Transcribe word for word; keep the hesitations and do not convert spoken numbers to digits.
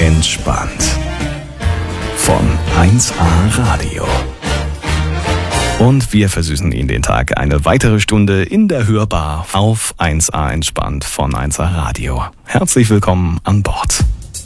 entspannt. Von eins A Radio. Und wir versüßen Ihnen den Tag eine weitere Stunde in der Hörbar auf eins A entspannt von eins A Radio. Herzlich willkommen an Bord.